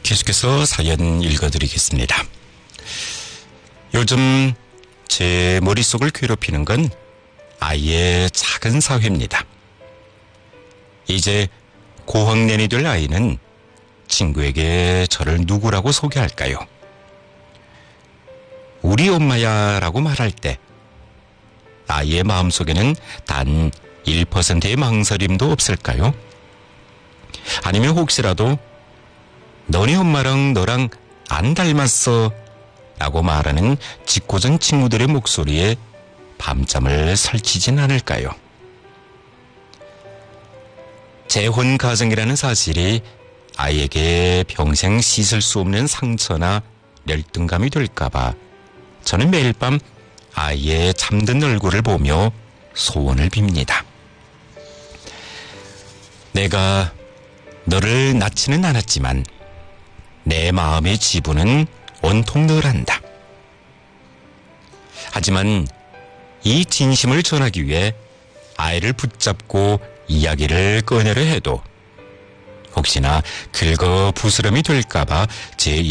계속해서 사연 읽어드리겠습니다. 요즘 제 머릿속을 괴롭히는 건 아이의 작은 사회입니다. 이제 고학년이 될 아이는 친구에게 저를 누구라고 소개할까요? 우리 엄마야 라고 말할 때 아이의 마음속에는 단 1%의 망설임도 없을까요? 아니면 혹시라도 너네 엄마랑 너랑 안 닮았어 라고 말하는 짓궂은 친구들의 목소리에 밤잠을 설치진 않을까요? 재혼 가정이라는 사실이 아이에게 평생 씻을 수 없는 상처나 열등감이 될까봐 저는 매일 밤 아이의 잠든 얼굴을 보며 소원을 빕니다. 내가 너를 낳지는 않았지만 내 마음의 지분은 온통 너란다. 하지만 이 진심을 전하기 위해 아이를 붙잡고 이야기를 꺼내려 해도 혹시나 긁어 부스럼이 될까봐 제